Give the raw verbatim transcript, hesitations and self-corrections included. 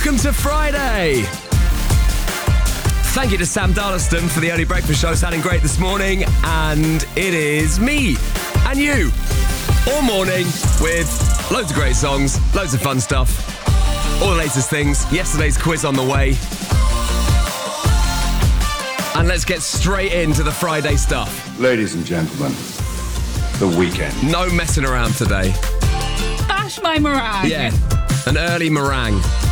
Welcome to Friday. Thank you to Sam Darlaston for the early breakfast show sounding great this morning. And it is me and you all morning with loads of great songs, loads of fun stuff, all the latest things. Yesterday's quiz on the way. And let's get straight into the Friday stuff. Ladies and gentlemen, the weekend. No messing around today. Bash my meringue. Yeah, an early meringue.